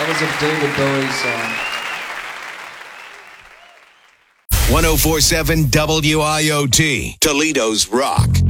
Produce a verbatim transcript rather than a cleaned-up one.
was a David Bowie song. one oh four point seven W I O T, Toledo's Rock.